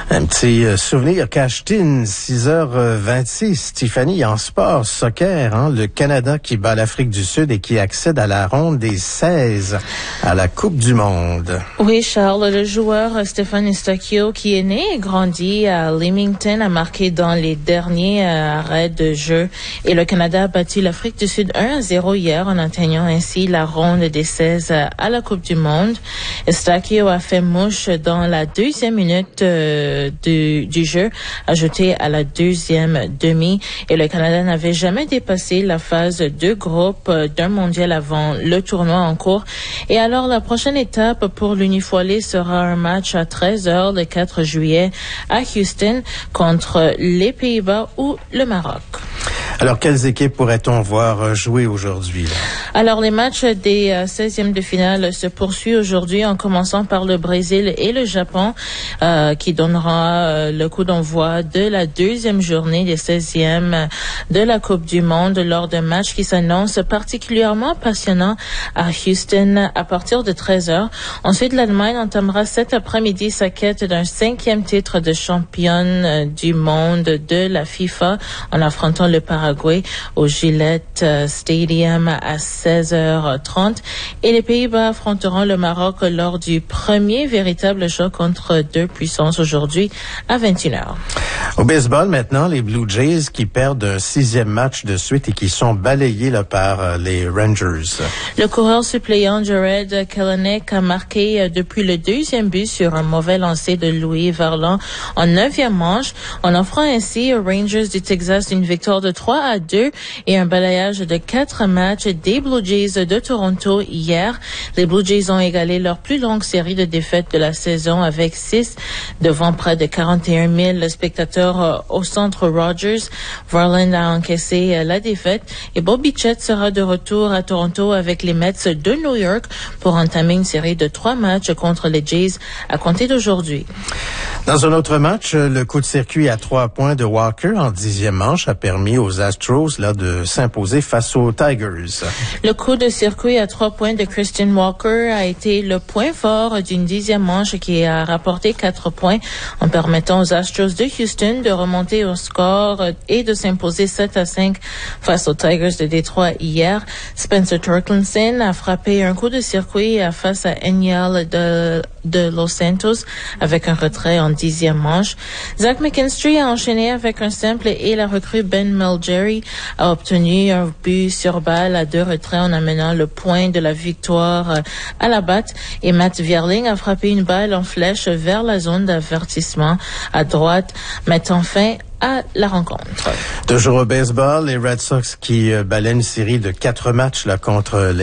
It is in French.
Un petit souvenir Cachetin, 6h26. Tiffany, en sport, soccer, le Canada qui bat l'Afrique du Sud et qui accède à la ronde des 16 à la Coupe du Monde. Oui, Charles, le joueur Stephen Eustaquio, qui est né et grandi à Leamington, a marqué dans les derniers arrêts de jeu. Et le Canada a battu l'Afrique du Sud 1-0 hier en atteignant ainsi la ronde des 16 à la Coupe du Monde. Eustaquio a fait mouche dans la deuxième minute du jeu, ajouté à la deuxième demi, et le Canada n'avait jamais dépassé la phase de groupe d'un mondial avant le tournoi en cours. Et alors, la prochaine étape pour l'unifoilé sera un match à 13h le 4 juillet à Houston contre les Pays-Bas ou le Maroc. Alors, quelles équipes pourrait-on voir jouer aujourd'hui, là? Alors, les matchs des 16e de finale se poursuivent aujourd'hui en commençant par le Brésil et le Japon, qui donnera le coup d'envoi de la deuxième journée des 16e de la Coupe du Monde lors d'un match qui s'annonce particulièrement passionnant à Houston à partir de 13h. Ensuite, l'Allemagne entamera cet après-midi sa quête d'un 5e titre de championne du monde de la FIFA en affrontant le Paraguay au Gillette Stadium à 16h30. Et les Pays-Bas affronteront le Maroc lors du premier véritable choc contre deux puissances aujourd'hui à 21h. Au baseball, maintenant, les Blue Jays qui perdent un 6e match de suite et qui sont balayés là, par les Rangers. Le coureur suppléant Jared Kelenic a marqué depuis le deuxième but sur un mauvais lancer de Louis Varland en 9e manche, en offrant ainsi aux Rangers du Texas une victoire de 3-2 et un balayage de 4 matchs des Blue Jays de Toronto hier. Les Blue Jays ont égalé leur plus longue série de défaites de la saison avec 6 devant près de 41 000 spectateurs au centre Rogers. Varland a encaissé la défaite et Bo Bichette sera de retour à Toronto avec les Mets de New York pour entamer une série de 3 matchs contre les Jays à compter d'aujourd'hui. Dans un autre match, le coup de circuit à 3 points de Walker en 10e manche a permis aux Astros là de s'imposer face aux Tigers. Le coup de circuit à 3 points de Christian Walker a été le point fort d'une 10e manche qui a rapporté 4 points en permettant aux Astros de Houston de remonter au score et de s'imposer 7-5 face aux Tigers de Détroit hier. Spencer Torkelson a frappé un coup de circuit face à Enyel de Los Santos avec un retrait en 10e manche. Zach McKinstry a enchaîné avec un simple et la recrue Ben Malgeri a obtenu un but sur balle à 2 retraits en amenant le point de la victoire à la batte, et Matt Vierling a frappé une balle en flèche vers la zone d'avertissement à droite, mettant fin à la rencontre. Toujours au baseball, les Red Sox qui balaient une série de 4 matchs là contre